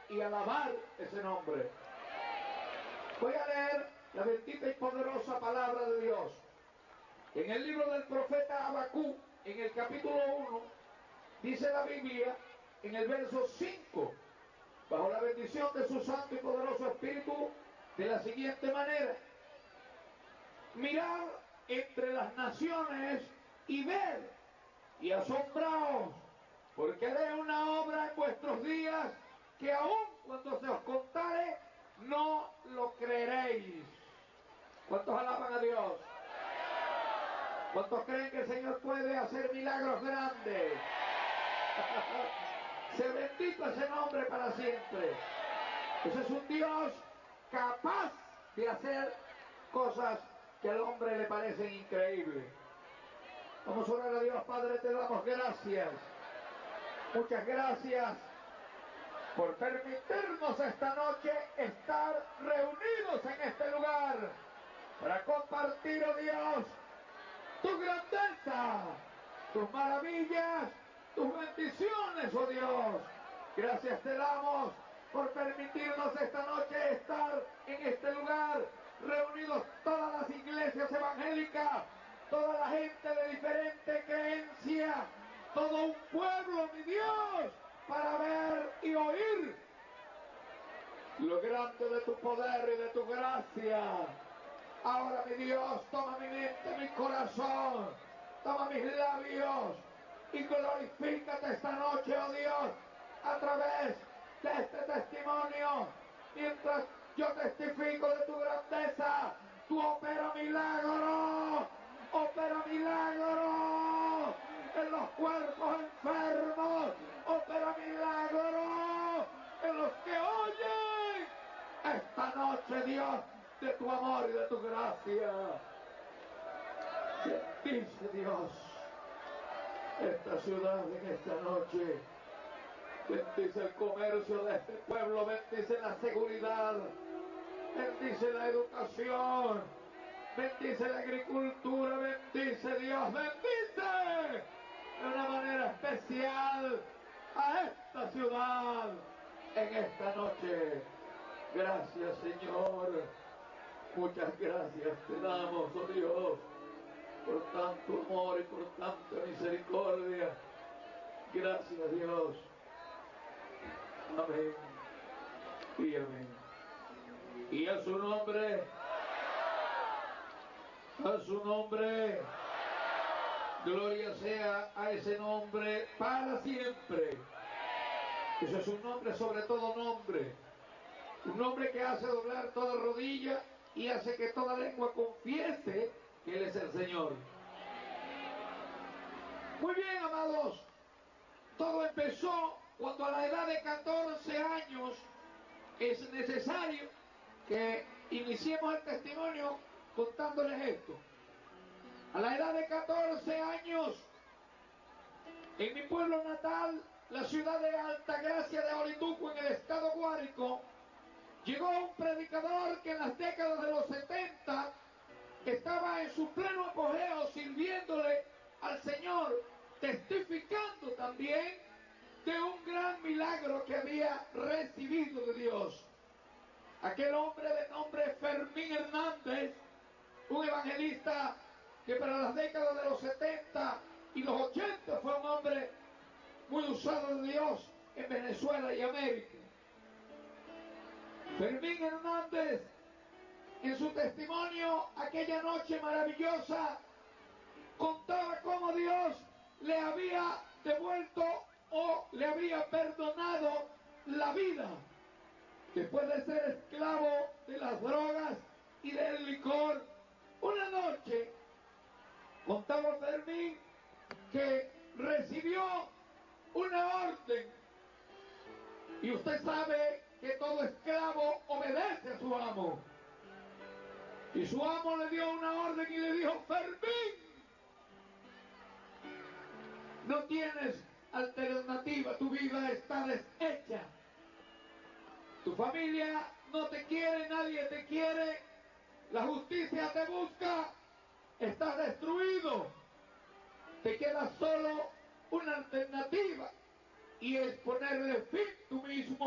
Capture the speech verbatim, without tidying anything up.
y alabar ese nombre. Voy a leer la bendita y poderosa palabra de Dios. En el libro del profeta Habacuc, en el capítulo uno, dice la Biblia, en el verso cinco, bajo la bendición de su santo y poderoso Espíritu, de la siguiente manera: mirad entre las naciones y ved y asombraos, porque haré una obra en vuestros días que aun cuando se os contare no lo creeréis. ¿Cuántos alaban a Dios? ¿Cuántos creen que el Señor puede hacer milagros grandes? Se bendito ese nombre para siempre. Ese es un Dios capaz de hacer cosas que al hombre le parecen increíbles. Vamos a orar a Dios. Padre, te damos gracias. Muchas gracias por permitirnos esta noche estar reunidos en este lugar para compartir, oh Dios, tu grandeza, tus maravillas, tus bendiciones, oh Dios. Gracias te damos por permitirnos esta noche estar en este lugar, reunidos todas las iglesias evangélicas, toda la gente de diferente creencia, todo un pueblo, mi Dios, para ver y oír lo grande de tu poder y de tu gracia. Ahora, mi Dios, toma mi mente, mi corazón, toma mis labios y glorifícate esta noche, oh Dios, a través de este testimonio. Mientras yo testifico de tu grandeza, tú opera milagro, opera milagro en los cuerpos enfermos, opera milagro en los que oyen esta noche, Dios, de tu amor y de tu gracia. Bendice, Dios, esta ciudad en esta noche. Bendice el comercio de este pueblo, bendice la seguridad, bendice la educación, bendice la agricultura, bendice, Dios, bendice de una manera especial a esta ciudad en esta noche. Gracias, Señor. Muchas gracias te damos, oh Dios, por tanto amor y por tanta misericordia. Gracias, Dios. Amén y amén. Y a su nombre, a su nombre, gloria sea a ese nombre para siempre. Ese es un nombre sobre todo nombre, un nombre que hace doblar toda rodilla y hace que toda lengua confiese que Él es el Señor. Muy bien, amados, todo empezó cuando a la edad de catorce años es necesario que iniciemos el testimonio contándoles esto. A la edad de catorce años, en mi pueblo natal, la ciudad de Altagracia de Orituco, en el estado Guárico, llegó un predicador que en las décadas de los setenta estaba en su pleno apogeo sirviéndole al Señor, testificando también de un gran milagro que había recibido de Dios. Aquel hombre de nombre Fermín Hernández, un evangelista que para las décadas de los setenta y los ochenta fue un hombre muy usado de Dios en Venezuela y América. Fermín Hernández, en su testimonio aquella noche maravillosa, contaba cómo Dios le había devuelto o le había perdonado la vida después de ser esclavo de las drogas y del licor. Una noche contaba Fermín que recibió una orden, y usted sabe que todo esclavo obedece a su amo, y su amo le dio una orden y le dijo: Fermín, no tienes alternativa, tu vida está deshecha, tu familia no te quiere, nadie te quiere, la justicia te busca, estás destruido, te queda solo una alternativa, y es ponerle fin tú mismo